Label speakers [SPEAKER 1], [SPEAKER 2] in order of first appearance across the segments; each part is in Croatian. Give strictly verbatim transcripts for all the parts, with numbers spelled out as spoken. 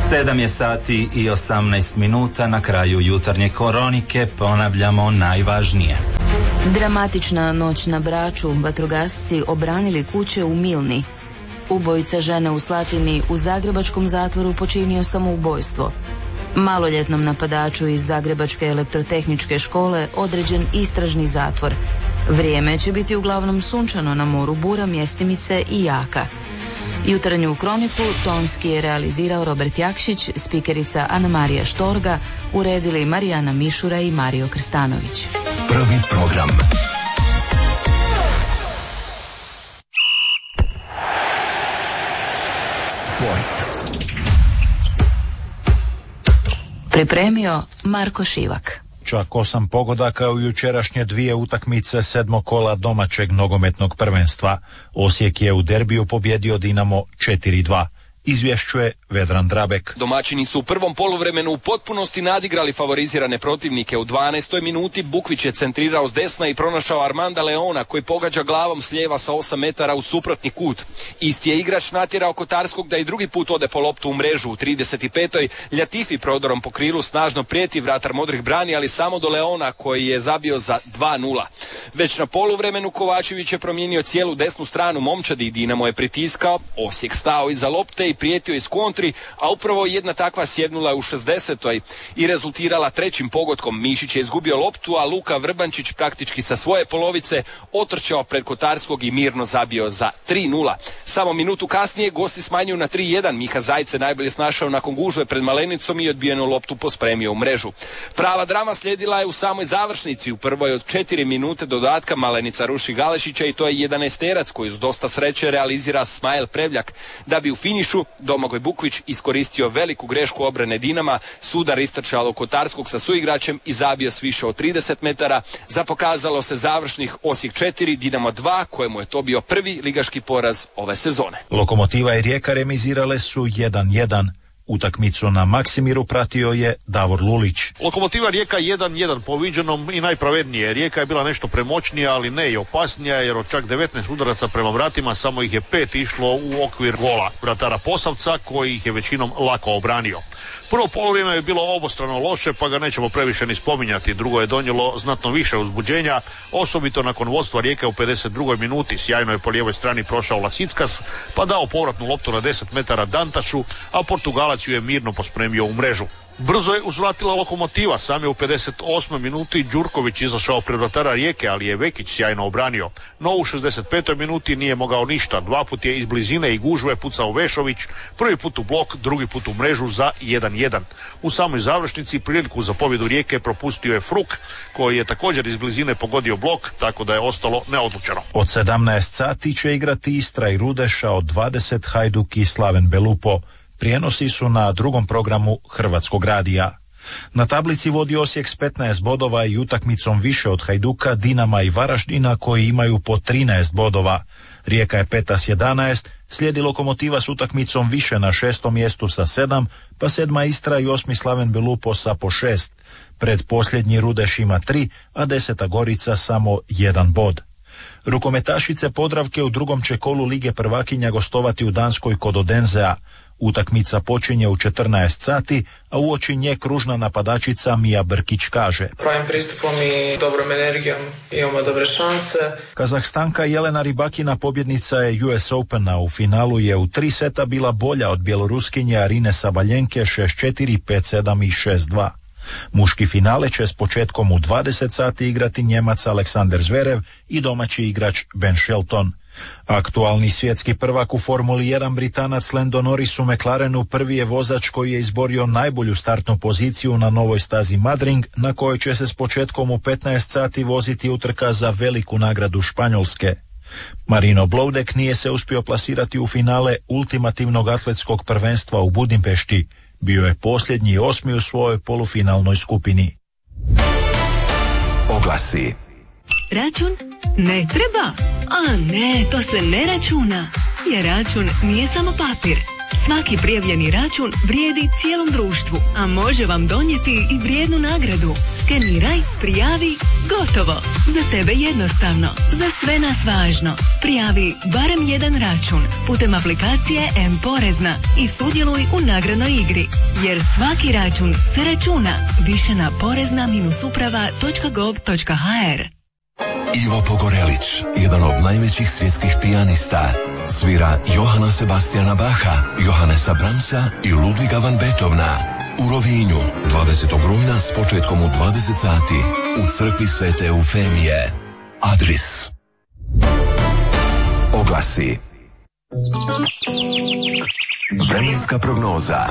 [SPEAKER 1] sedam je sati i osamnaest minuta, na kraju jutarnje kronike ponavljamo najvažnije.
[SPEAKER 2] Dramatična noć na Braču, vatrogasci obranili kuće u Milni. Ubojica žene u Slatini u zagrebačkom zatvoru počinio samoubojstvo. Maloljetnom napadaču iz Zagrebačke elektrotehničke škole određen istražni zatvor. Vrijeme će biti uglavnom sunčano, na moru bura, mjestimice i jaka. Jutarnju kroniku tonski je realizirao Robert Jakšić, spikerica Ana Marija Štorga, uredili Marijana Mišura i Mario Krstanović.
[SPEAKER 3] Prvi program. Sport.
[SPEAKER 2] Pripremio Marko Šivak.
[SPEAKER 4] Čak osam pogodaka u jučerašnje dvije utakmice sedmog kola domaćeg nogometnog prvenstva. Osijek je u derbiju pobjedio Dinamo četiri dva. Izvješćuje Vedran Drabek.
[SPEAKER 5] Domaćini su u prvom poluvremenu u potpunosti nadigrali favorizirane protivnike. U dvanaestoj minuti Bukvić je centrirao s desna i pronašao Armanda Leona, koji pogađa glavom s lijeva sa osam metara u suprotni kut. Isti je igrač natjerao Kotarskog da i drugi put ode po loptu u mrežu. U trideset petoj Ljatifi prodorom po krilu snažno prijeti, vratar modrih brani, ali samo do Leona koji je zabio za dva nula. Već na poluvremenu Kovačević je promijenio cijelu desnu stranu momčadi i Dinamo je pritiskao. Osijek stao iza lopte i prijetio iz kontri, a upravo jedna takva sjednula u šezdesetoj i rezultirala trećim pogodkom. Mišić je izgubio loptu, a Luka Vrbančić praktički sa svoje polovice otrčao pred Kotarskog i mirno zabio za tri nula. Samo minutu kasnije gosti smanjuju na tri jedan. Miha Zajc se najbolje snašao nakon gužve pred Malenicom i odbijenu loptu pospremio u mrežu. Prava drama slijedila je u samoj završnici. U prvoj od četiri minute dodatka Malenica ruši Galešića i to je jedanaesterac koji uz dosta sreće realizira Smajl Prevljak, da bi u finišu Domagoj Bukvić iskoristio veliku grešku obrane Dinama, sudar istrčalo Kotarskog sa suigračem i zabio s više od trideset metara. Zapokazalo se završnih Osijek četiri, Dinamo dva, kojemu je to bio prvi ligaški poraz ove sezone.
[SPEAKER 4] Lokomotiva i Rijeka remizirale su jedan jedan. Utakmicu na Maksimiru pratio je Davor Lulić.
[SPEAKER 6] Lokomotiva Rijeka jedan jedan po viđenom i najpravednije. Rijeka je bila nešto premoćnija, ali ne i opasnija, jer od čak devetnaest udaraca prema vratima samo ih je pet išlo u okvir gola vratara Posavca, koji ih je većinom lako obranio. Prvo polovrijeme je bilo obostrano loše, pa ga nećemo previše ni spominjati. Drugo je donijelo znatno više uzbuđenja, osobito nakon vodstva Rijeke u pedeset drugoj minuti. Sjajno je po lijevoj strani prošao Lasickas, pa dao povratnu loptu na deset metara Dantašu, a Portugalac ju je mirno pospremio u mrežu. Brzo je uzvratila Lokomotiva, sam je u pedeset osmoj minuti Đurković izašao pred vratara Rijeke, ali je Vekić sjajno obranio. No u šezdeset petoj minuti nije mogao ništa. Dva put je iz blizine i gužve pucao Vešović, prvi put u blok, drugi put u mrežu za jedan jedan. U samoj završnici priliku za pobjedu Rijeke propustio je Fruk, koji je također iz blizine pogodio blok, tako da je ostalo neodlučeno.
[SPEAKER 4] Od sedamnaest sati će igrati Istra i Rudeša, od dvadeset Hajduk i Slaven Belupo. Prijenosi su na drugom programu Hrvatskog radija. Na tablici vodi Osijek s petnaest bodova i utakmicom više od Hajduka, Dinama i Varaždina, koji imaju po trinaest bodova. Rijeka je peta s jedanaest, slijedi Lokomotiva s utakmicom više na šestom mjestu sa sedam, pa sedma Istra i osmi Slaven Belupo sa po šest. Pred posljednji Rudeš ima tri, a deseta Gorica samo jedan bod. Rukometašice Podravke u drugom će kolu Lige prvakinja gostovati u Danskoj kod Odenzea. Utakmica počinje u četrnaest sati, a uoči nje kružna napadačica Mija Brkić kaže:
[SPEAKER 7] pravim pristupom i dobrom energijom imamo dobre šanse.
[SPEAKER 4] Kazahstanka Jelena Rybakina, pobjednica je U S Opena. U finalu je u tri seta bila bolja od bjeloruskinje Arine Sabaljenke šest četiri, pet sedam i šest dva. Muški finale će s početkom u dvadeset sati igrati Njemac Aleksander Zverev i domaći igrač Ben Shelton. Aktualni svjetski prvak u Formuli jedan Britanac Lando Norris u McLarenu prvi je vozač koji je izborio najbolju startnu poziciju na novoj stazi Madring, na kojoj će se s početkom u petnaest sati voziti utrka za veliku nagradu Španjolske. Marino Bloudek nije se uspio plasirati u finale ultimativnog atletskog prvenstva u Budimpešti. Bio je posljednji osmi u svojoj polufinalnoj skupini.
[SPEAKER 3] Oglasi.
[SPEAKER 8] Račun ne treba? A ne, to se ne računa. Jer račun nije samo papir. Svaki prijavljeni račun vrijedi cijelom društvu, a može vam donijeti i vrijednu nagradu. Skeniraj, prijavi, gotovo. Za tebe jednostavno, za sve nas važno. Prijavi barem jedan račun putem aplikacije M-Porezna i sudjeluj u nagradnoj igri. Jer svaki račun se računa. Više na porezna uprava točka gov točka ha er.
[SPEAKER 3] Ivo Pogorelić, jedan od najvećih svjetskih pijanista, svira Johana Sebastiana Bacha, Johannesa Brahmsa i Ludviga van Beethovena. U Rovinju, dvadesetog rujna s početkom u dvadeset sati, u crkvi Svete Eufemije. Adris. Oglasi. Vremenska prognoza.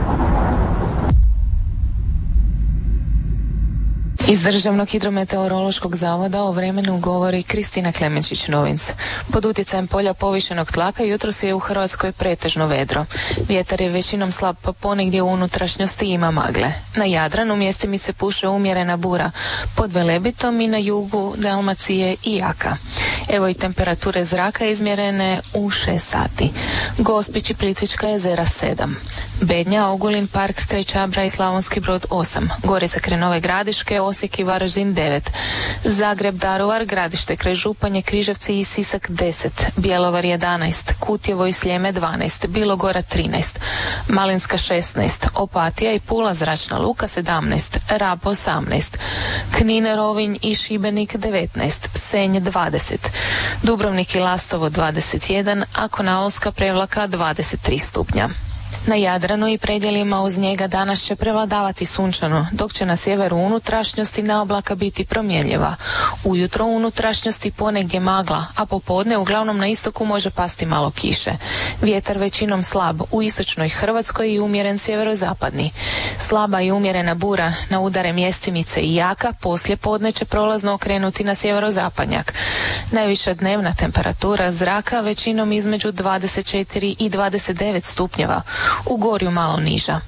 [SPEAKER 9] Iz Državnog hidrometeorološkog zavoda o vremenu govori Kristina Klemenčić-Novinc. Pod utjecajem polja povišenog tlaka jutros je u Hrvatskoj pretežno vedro. Vjetar je većinom slab, pa ponegdje u unutrašnjosti ima magle. Na Jadranu mjestimice puše umjerena bura, pod Velebitom i na jugu Dalmacije i jaka. Evo i temperature zraka izmjerene u šest sati. Gospić i Plitvička jezera sedam. Bednja, Ogulin, Park, kraj Čabra i Slavonski Brod osam. Gorica kraj Nove Gradiške, Osijek i Varaždin devet. Zagreb, Daruvar, Gradište kraj Županje, Križevci i Sisak deset. Bjelovar jedanaest. Kutjevo i Sljeme dvanaest. Bilogora trinaest. Malinska šesnaest. Opatija i Pula zračna luka sedamnaest. Rab osamnaest. Knin, Rovinj i Šibenik devetnaest. Senj dvadeset. Dubrovnik i Lastovo dvadeset jedan, a Konavlska Prevlaka dvadeset tri stupnja. Na Jadranu i predjelima uz njega danas će prevladavati sunčano, dok će na sjeveru unutrašnjosti na oblaka biti promjenljiva. Ujutro u unutrašnjosti ponegdje magla, a popodne uglavnom na istoku može pasti malo kiše. Vjetar većinom slab u istočnoj Hrvatskoj i umjeren sjeverozapadni. Slaba i umjerena bura na udare mjestimice i jaka poslije podne će prolazno okrenuti na sjeverozapadnjak. Najviša dnevna temperatura zraka većinom između dvadeset četiri i dvadeset devet stupnjeva. U Gorju malo niža.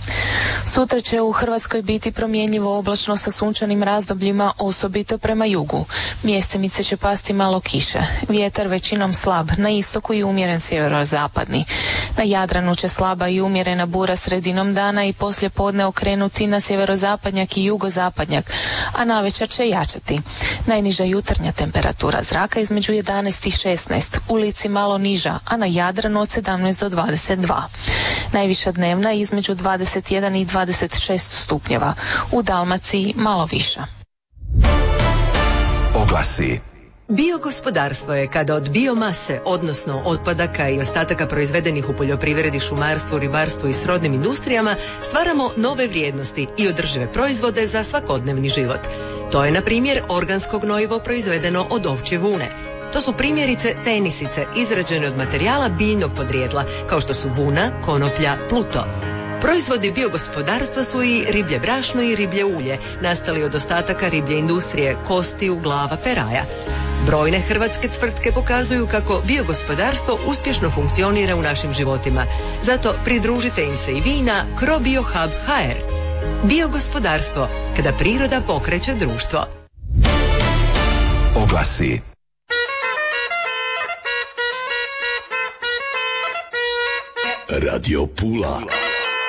[SPEAKER 9] Sutra će u Hrvatskoj biti promjenjivo oblačno sa sunčanim razdobljima, osobito prema jugu. Mjestimice će pasti malo kiše. Vjetar većinom slab, na istoku i umjeren sjeverozapadni. Na Jadranu će slaba i umjerena bura sredinom dana i poslije podne okrenuti na sjeverozapadnjak i jugozapadnjak, a navečer će jačati. Najniža jutarnja temperatura zraka između jedanaest i šesnaest, u Lici malo niža, a na Jadranu od sedamnaest do dvadeset dva. Najviša dnevna između dvadeset jedan i dvadeset šest stupnjeva, u Dalmaciji malo viša.
[SPEAKER 3] Oglasi.
[SPEAKER 10] Biogospodarstvo je kada od biomase, odnosno otpadaka i ostataka proizvedenih u poljoprivredi, šumarstvu, ribarstvu i srodnim industrijama, stvaramo nove vrijednosti i održive proizvode za svakodnevni život. To je, na primjer, organsko gnojivo proizvedeno od ovčje vune. To su primjerice tenisice izrađene od materijala biljnog podrijetla, kao što su vuna, konoplja, pluto. Proizvodi biogospodarstva su i riblje brašno i riblje ulje, nastali od ostataka riblje industrije, kostiju, glava, peraja. Brojne hrvatske tvrtke pokazuju kako biogospodarstvo uspješno funkcionira u našim životima. Zato pridružite im se i vi na Crobiohub točka ha er. Biogospodarstvo, kada priroda pokreće društvo.
[SPEAKER 3] Oglasi. Radio Pula.